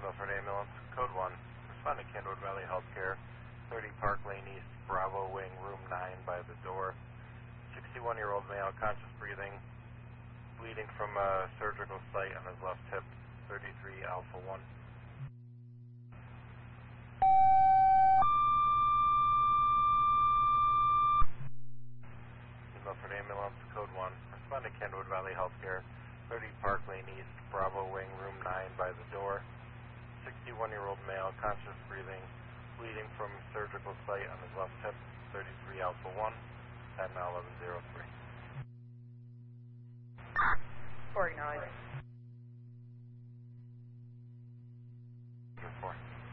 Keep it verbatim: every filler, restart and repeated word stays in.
Milford Ambulance, Code one. Respond to Kenwood Valley Healthcare, thirty Park Lane East, Bravo Wing, Room nine by the door. sixty-one-year-old male, conscious breathing, bleeding from a surgical site on his left hip, thirty-three Alpha one. Milford Ambulance, Code one. Respond to Kenwood Valley Healthcare, thirty Park Lane East, Bravo Wing, Room nine by the door. sixty-one-year-old male, conscious breathing, bleeding from surgical site on his left hip, thirty-three Alpha one, ten eleven oh three. forty-nine. four.